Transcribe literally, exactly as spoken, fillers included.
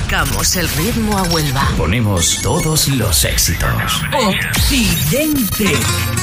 Marcamos el ritmo a Huelva. Ponemos todos los éxitos. Occidente.